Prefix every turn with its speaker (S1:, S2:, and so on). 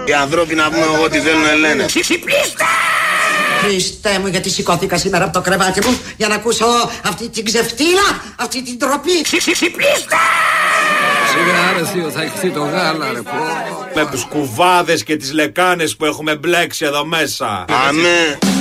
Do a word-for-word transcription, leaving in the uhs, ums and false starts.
S1: Οι ανθρώποι να πούμε ό,τι θέλουν να λένε.
S2: Ξυπνήστε! Χριστέ μου, γιατί σηκώθηκα σήμερα από το κρεβάτι μου για να ακούσω αυτή την ξεφτύλα, αυτή την τροπή. Ξυπνήστε!
S3: Σιγά ρε θείο, θα χυθεί το γάλα ρε πω.
S4: Με τους κουβάδες και τις λεκάνες που έχουμε μπλέξει εδώ μέσα.
S1: Αμέ.